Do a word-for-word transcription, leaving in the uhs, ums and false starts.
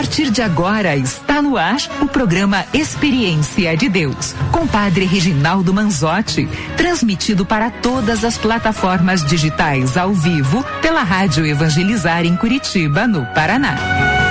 partir de agora está no ar o programa Experiência de Deus, com Padre Reginaldo Manzotti, transmitido para todas as plataformas digitais ao vivo pela Rádio Evangelizar em Curitiba, no Paraná.